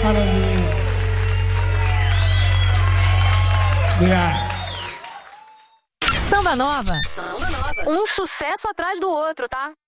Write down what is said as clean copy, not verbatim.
Maravilha. Obrigado. Samba Nova. Um sucesso atrás do outro, tá?